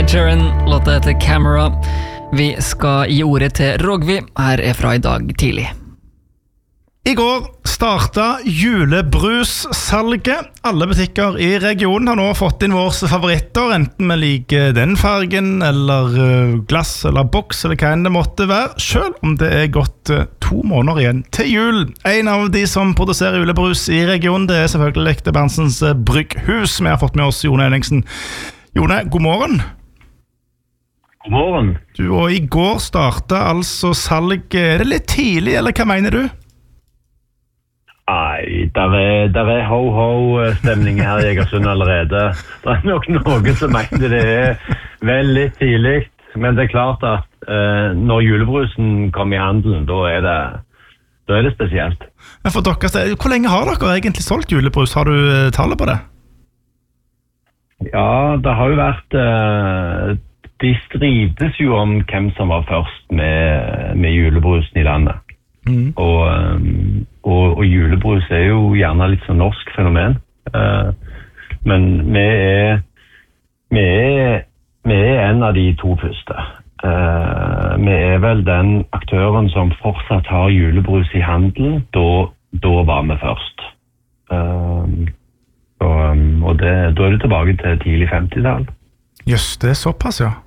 Ed Sheeran, låta heter Camera. Vi skal gi ordet til Rogvi, her fra I dag tidlig. I går startet julebrussalget. Alle butikker I regionen har nå fått inn våre favoritter, enten vi liker den fargen, eller glass, eller boks, eller hva enn det måtte være, selv om det gått 2 måneder igjen til jul. En av de som produserer julebrus I regionen, det selvfølgelig det Bernsens Brygghus. Vi har fått med oss Jone Ellingsen. Jone, god morgen. God morgen. Og I går startet altså salg. Det litt tidlig, eller hva mener du? Nei, der ho-ho-stemning her I Egersund allerede. Det nok noen som mener det veldig tidlig, men det klart at når julebrusen kommer I handelen, da det spesielt. Men for dere, hvor lenge har dere egentlig solgt julebrus? Har du tallet på det? Ja, det har jo vært de strides jo om hvem som var først med julebrusen I landet. Og julebrus jo gjerne litt sånn norsk fenomen. Men vi en av de 2 første. Vi vel den aktøren som fortsatt har julebrus I handelen. Da var vi først. Og da det tilbake til tidlig 50-tall. Just det, såpass, ja.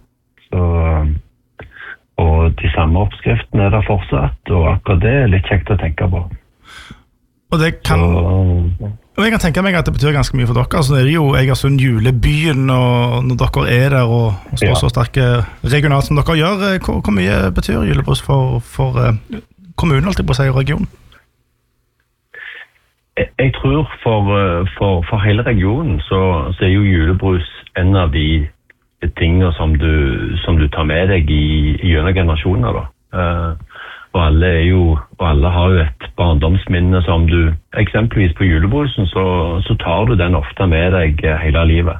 Og de samme oppskriftene der fortsatt, og akkurat det litt kjekt å tenke på. Og jeg kan tenke meg at det betyr ganske mye for dere. Så det jo Egersund julebyen, og når dere der og står så sterke regionalt som dere gjør, hvor mye betyr julebrus for kommunen, alltid på seg, og regionen? Jeg tror for hele regionen så jo julebrus en av de tingene som du tar med deg gjennom generasjoner da. Og alle har jo et barndomsminne som du, eksempelvis på julebrusen, så tar du den ofte med deg hele livet.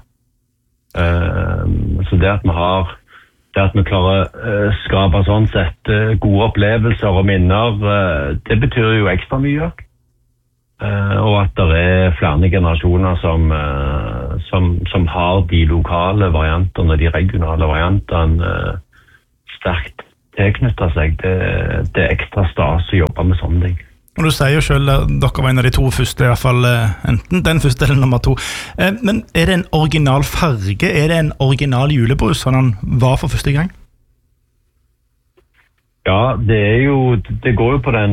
Så det at vi klarer skape sånn sett gode opplevelser og minner, det betyr jo ekstra mye. Og at det flere generasjoner som har de lokale variantene og de regionale variantene sterkt tilknyttet seg. Det ekstra stas å jobbe med sånne ting. Og du sier jo selv at dere var en av de 2 første, I hvert fall enten den første eller nummer 2. Men det en original farge? Det en original julebrus, sånn han var for første gang? Ja, det går jo på den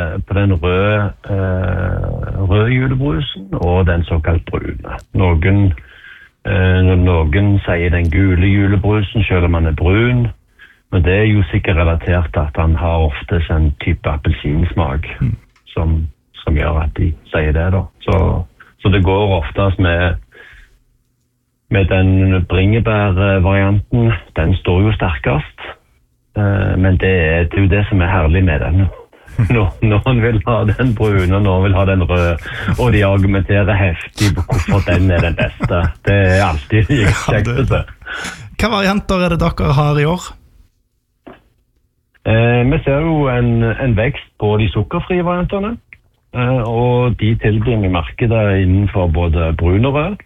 røde julebrusen og den såkalt brune. Noen sier den gule julebrusen, selv om han brun, men det jo sikkert relatert til at han har ofte en type appelsinsmak som gjør at de sier det da. Så det går oftest med den bringebærvarianten, den står jo sterkest. Men det jo det som herlig med den. Noen vil ha den brune, og noen vil ha den røde, og de argumenterer heftig på hvorfor den den beste. Det alltid kjekt å se. Hva varianter det dere har I år? Vi ser jo en vekst på de sukkerfrie variantene, og de tilbyr I markedet innenfor både brun og rød.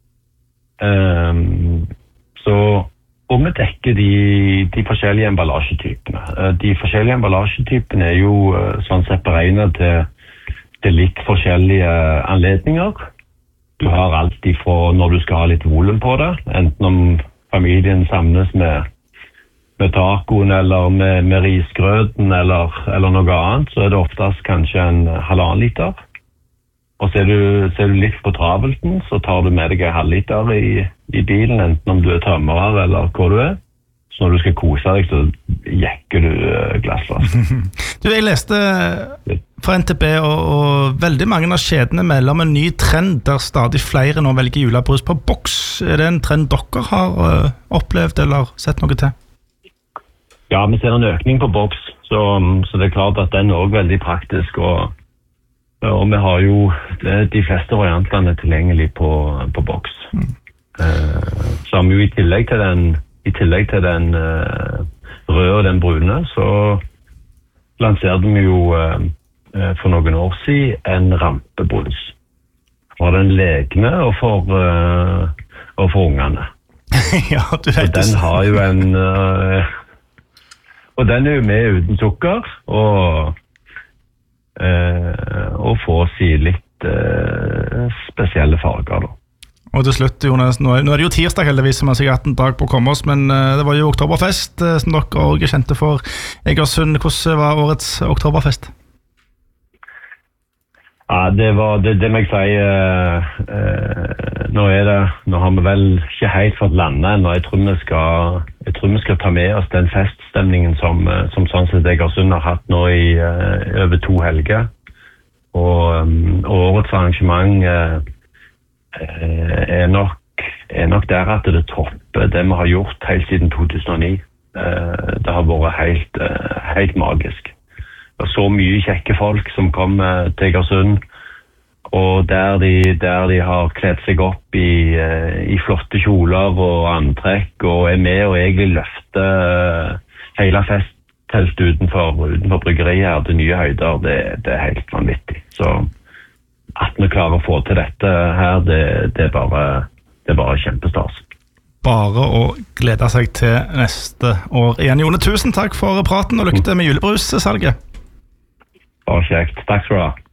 Og vi dekker de forskjellige emballasjetypene. De forskjellige emballasjetypene jo sånn sett beregnet til litt forskjellige anledninger. Du har alltid fra når du skal ha litt volum på det, enten om familien samles med tacoen eller med risgrøten eller noe annet, så det oftest kanskje en 1,5 liter. Og så du litt på travelten, så tar du med deg 1,5 liter I bilen, enten om du tømmerer eller hvor du Så når du skal kose deg, så jekker du glassflask. Jeg leste fra NTB, og veldig mange av kjedene melder om en ny trend der stadig flere nå velger julebrus på boks. Det en trend dere har opplevd eller sett noe til? Ja, vi ser en økning på boks, så det klart at den også veldig praktisk, og vi har jo de fleste variantene tilgjengelig på boks. Så har vi jo I tillegg til den røde og den brune, så lanserte vi jo for noen år siden en rampebrus. For den lekne og for ungene. Ja, du vet Og den har jo og den jo med uten sukker, og får si litt spesielle farger da. Og til slutt, Jonas, nå er det jo tirsdag heldigvis, som har sikkert 18 dag på å komme oss, men det var jo Oktoberfest, som dere også kjente for Egersund. Hvordan var årets Oktoberfest? Ja, det må jeg si, nå har vi vel ikke helt fått landet ennå. Jeg tror vi skal ta med oss den feststemningen som sånn sett Egersund har hatt nå i over 2 helger. Og årets arrangement er nok der at det topper det vi har gjort helt siden 2009. Det har vært helt magisk. Og så mye kjekke folk som kom til Egersund, og der de har kledd seg opp i flotte kjoler og antrekk, og er med og egentlig løfter hele festteltet utenfor bryggeriet her til nye høyder. Det er helt vanvittig. Så at vi klarer å få til dette her, det er bare kjempestas. Bare å glede seg til neste år igjen. Jone, tusen takk for praten, og lykke til med julebrussalget. Bare kjekt. Takk skal du ha.